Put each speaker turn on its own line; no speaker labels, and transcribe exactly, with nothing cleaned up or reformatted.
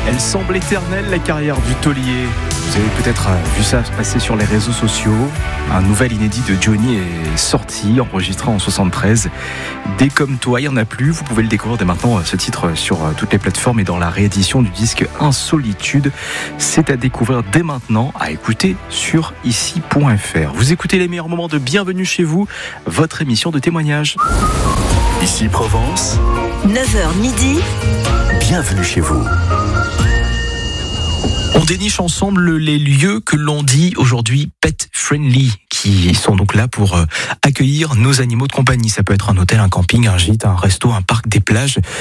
Elle semble éternelle, la carrière du taulier. Vous avez peut-être vu ça se passer sur les réseaux sociaux. Un nouvel inédit de Johnny est sorti, enregistré en soixante-treize. Dès comme toi, il n'y en a plus. Vous pouvez le découvrir dès maintenant, ce titre, sur toutes les plateformes et dans la réédition du disque Insolitude. C'est à découvrir dès maintenant, à écouter sur ici point f r. Vous écoutez les meilleurs moments de Bienvenue chez vous, votre émission de témoignage.
Ici Provence,
neuf heures midi.
Bienvenue chez vous.
On déniche ensemble les lieux que l'on dit aujourd'hui pet friendly, qui sont donc là pour accueillir nos animaux de compagnie. Ça peut être un hôtel, un camping, un gîte, un resto, un parc, des plages.